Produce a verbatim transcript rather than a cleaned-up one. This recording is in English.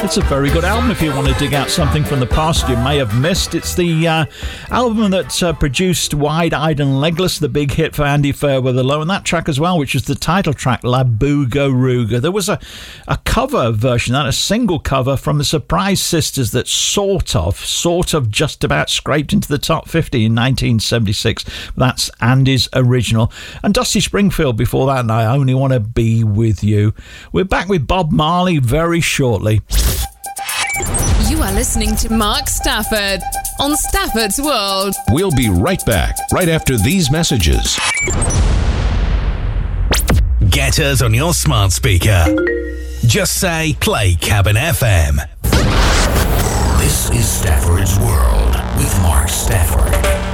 It's a very good album if you want to dig out something from the past you may have missed. It's the uh, album that uh, produced Wide-Eyed and Legless, the big hit for Andy Fairweather-Low, and that track as well, which is the title track, La Booga Ruga. There was a, a cover version, that a single cover from the Surprise Sisters that sort of, sort of just about scraped into the top fifty in nineteen seventy-six. That's Andy's original. And Dusty Springfield before that, and I Only Want to Be With You. We're back with Bob Marley very shortly. You are listening to Mark Stafford on Stafford's World. We'll be right back, right after these messages. Get us on your smart speaker. Just say, play Cabin F M. This is Stafford's World with Mark Stafford.